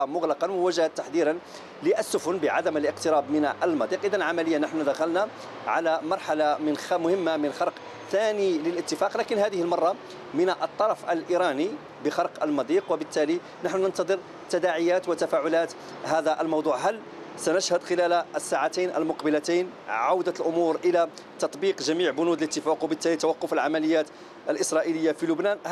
مغلقا ووجهت تحذيرا للسفن بعدم الاقتراب من المضيق. إذن عمليا نحن دخلنا على مرحلة مهمة من خرق ثاني للاتفاق، لكن هذه المرة من الطرف الإيراني بخرق المضيق، وبالتالي نحن ننتظر تداعيات وتفاعلات هذا الموضوع. هل سنشهد خلال الساعتين المقبلتين عودة الأمور إلى تطبيق جميع بنود الاتفاق وبالتالي توقف العمليات الإسرائيلية في لبنان؟